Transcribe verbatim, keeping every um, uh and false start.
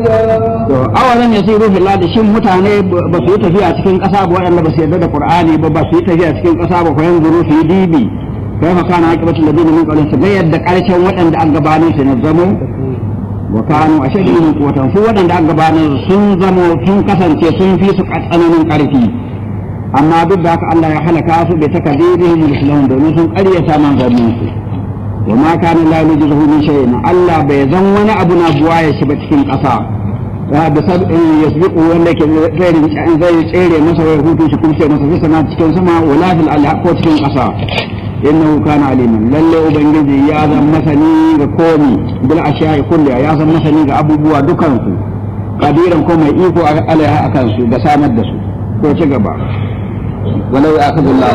to awalan yasiru fil ardi shin mutane ba su yi tafiya cikin ƙasa ba waɗanda ba su yarda da Qur'ani ba ba su yi tafiya cikin ƙasa ba ko yanzu su yi dibi kai fa kana aqibatul ladina min qablihim su ga yadda ƙarshen waɗanda an gabanin su ne zamo wa kanu ashaddu min quwwatan su waɗanda an gabanin sun zamo sun kasance sun fi su tsananin ƙarfi amma duk da haka Allah ya halaka su bai takadibihim muslimun domin sun ƙaryata manzannin su wa ma kana la yujizuhu min shay'in Allah bai zan wani abu na buwaye shi ba cikin ƙasa da sab'in yasbiqu wanda ke zai zai tsere masa wai hutu shi kuma sai masa fi sana cikin sama wala fil alha ko cikin ƙasa innahu kana aliman lalle ubangiji ya zan masani ga komi bil ashiya'i kulliya ya zan masani ga abubuwa dukan su qadiran ko mai iko alaiha akan su da samar da su ko ci gaba walau akhadullahu